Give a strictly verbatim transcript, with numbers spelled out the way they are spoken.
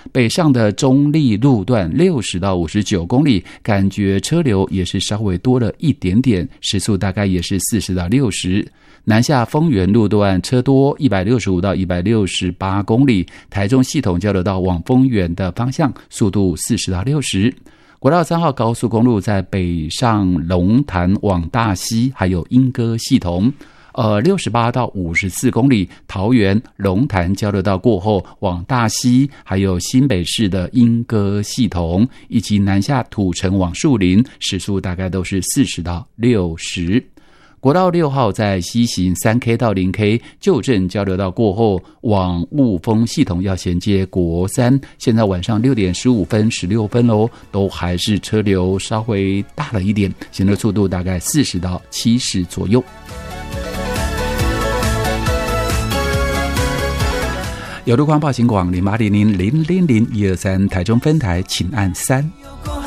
北上的中立路段六十到五十九公里，感觉车流也是稍微多了一点点，时速大概也是四十到六十。南下丰原路段车多一百六十五到一百六十八公里，台中系统交流道往丰原的方向，速度四十到六十。国道三号高速公路在北上龙潭往大溪，还有莺歌系统。呃，六十八到五十四公里，桃园龙潭交流道过后往大溪，还有新北市的莺歌系统，以及南下土城往树林，时速大概都是四十到六十。国道六号在西行 三 K 到 零 K 旧镇交流道过后往雾峰系统要衔接国三，现在晚上六点十五分十六分咯，都还是车流稍微大了一点，行车速度大概四十到七十左右。有路况报警广零八零零零零零一二三台中分台请按三。